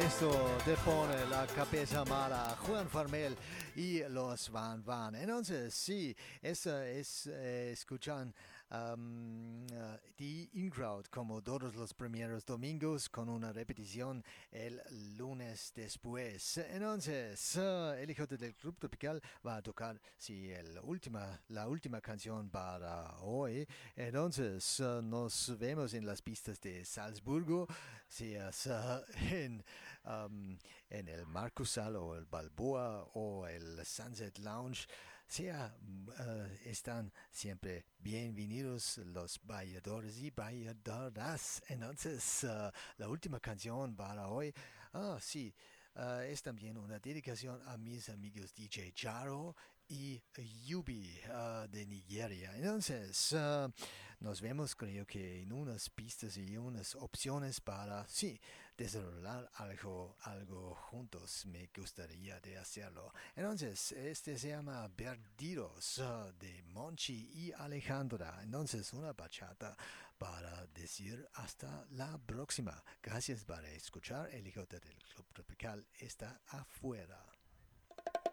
esto te pone la cabeza mala Juan Farmel y los Van Van. Entonces, sí, eso es, escuchan The In-Crowd como todos los primeros domingos con una repetición el lunes después. Entonces, el hijo del Club Tropical va a tocar, sí, la última canción para hoy. Entonces, nos vemos en las pistas de Salzburgo, sí, en el Marcusal o el Balboa o el Sunset Lounge, sea, están siempre bienvenidos los bailadores y bailadoras. Entonces, la última canción para hoy, sí, es también una dedicación a mis amigos DJ Charo y Yubi de Nigeria. Entonces, nos vemos creo que en unas pistas y unas opciones para, sí, desarrollar algo juntos. Me gustaría de hacerlo. Entonces, este se llama Perdidos de Monchi y Alejandra. Entonces, una bachata para decir hasta la próxima. Gracias por escuchar. El hijo del Club Tropical está afuera.